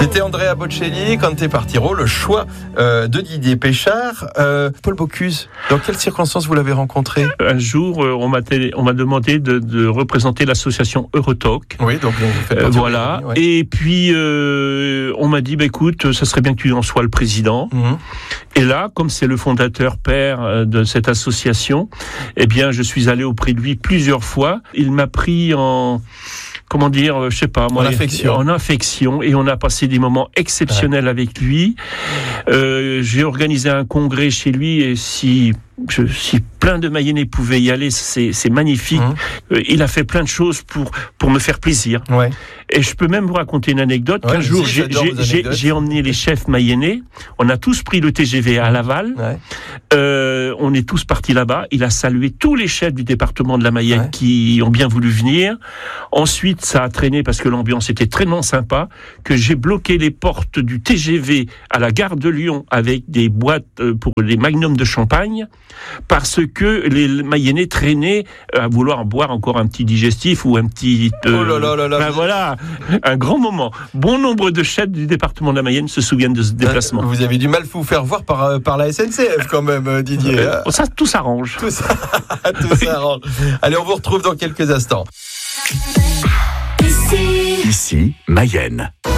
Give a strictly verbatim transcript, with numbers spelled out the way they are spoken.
C'était Andrea Bocelli, Cante Partiro, le choix euh, de Didier Péchard. Euh, Paul Bocuse, dans quelles circonstances vous l'avez rencontré ? Un jour, on m'a, télé, on m'a demandé de, de représenter l'association Eurotalk. Oui, donc vous faites euh, partie Voilà. de ouais. Et puis, euh, on m'a dit, bah, écoute, ça serait bien que tu en sois le président. Mmh. Et là, comme c'est le fondateur père de cette association, eh bien, je suis allé auprès de lui plusieurs fois. Il m'a pris en... Comment dire, je sais pas, moi, en affection. en affection, et on a passé des moments exceptionnels ouais. avec lui. Euh, j'ai organisé un congrès chez lui, et si, je, si plein de Mayennais pouvaient y aller, c'est, c'est magnifique. Mmh. Euh, il a fait plein de choses pour pour me faire plaisir. Ouais. Et je peux même vous raconter une anecdote. Ouais, Qu'un jour, j'ai, j'ai, j'ai, j'ai emmené les chefs mayennais. On a tous pris le T G V à Laval. Ouais. Euh, on est tous partis là-bas. Il a salué tous les chefs du département de la Mayenne ouais. qui ont bien voulu venir. Ensuite, ça a traîné parce que l'ambiance était très sympa, que j'ai bloqué les portes du T G V à la gare de Lyon avec des boîtes pour les magnums de champagne, parce que les Mayennais traînaient à vouloir boire encore un petit digestif ou un petit... Euh, oh là là là là ben voilà, un grand moment. Bon nombre de chefs du département de la Mayenne se souviennent de ce déplacement. Vous avez du mal à vous faire voir par, par la S N C F quand même, Didier. Euh, ça, tout s'arrange. Tout, ça, tout s'arrange. Allez, on vous retrouve dans quelques instants. Ici, Mayenne.